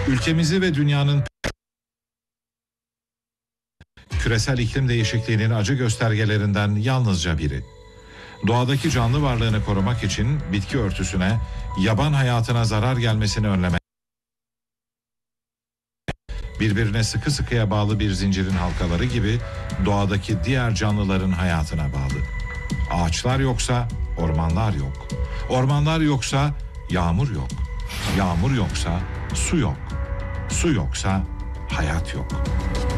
Ülkemizi ve dünyanın küresel iklim değişikliğinin acı göstergelerinden yalnızca biri. Doğadaki canlı varlığını korumak için bitki örtüsüne, yaban hayatına zarar gelmesini önlemek, birbirine sıkı sıkıya bağlı bir zincirin halkaları gibi doğadaki diğer canlıların hayatına bağlı. Ağaçlar yoksa ormanlar yok. Ormanlar yoksa yağmur yok. Yağmur yoksa su yok. Su yoksa hayat yok.